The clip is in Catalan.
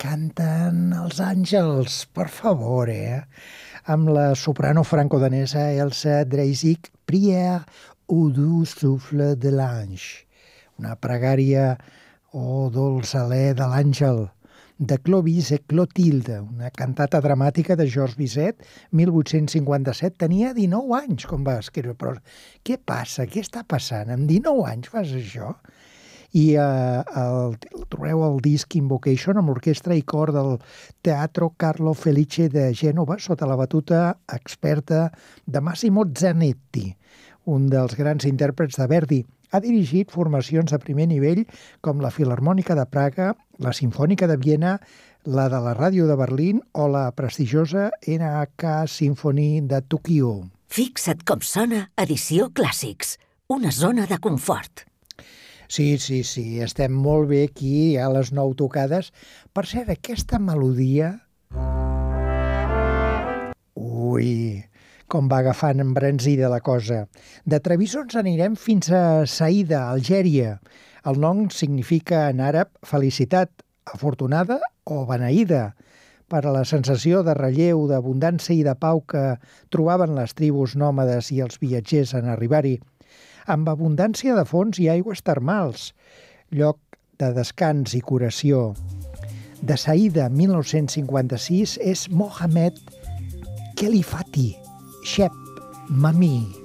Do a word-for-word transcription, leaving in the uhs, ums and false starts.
canten els àngels, per favor, eh? Amb la soprano franco-danesa Elsa Dreisig, Prière au doux souffle de l'ange, una pregària o dolç alè de l'àngel, de Clovis et Clotilde, una cantata dramàtica de Georges Bizet, mil vuit-cents cinquanta-set. Tenia dinou anys quan va escriure, però què passa? Què està passant? Amb dinou anys fas això? I eh, el, el trobeu al disc Invocation amb l'orquestra i cor del Teatro Carlo Felice de Gènova sota la batuta experta de Massimo Zanetti, un dels grans intèrprets de Verdi. Ha dirigit formacions de primer nivell com la Filharmònica de Praga, la Simfònica de Viena, la de la Ràdio de Berlín o la prestigiosa N H Symphony de Tòquio. Fixa't com sona Edició Clàssics, una zona de confort. Sí, sí, sí, estem molt bé aquí a les nou tocades. Per cert, aquesta melodia... Ui, com va agafant embranzida la cosa. De Treviso ens anirem fins a Saïda, Algèria. El nom significa en àrab felicitat, afortunada o beneïda, per a la sensació de relleu, d'abundància i de pau que trobaven les tribus nòmades i els viatgers en arribar-hi, amb abundància de fonts i aigües termals, lloc de descans i curació. De Saïda, mil nou-cents cinquanta-sis, és Mohamed Khelifati, Shep Mami.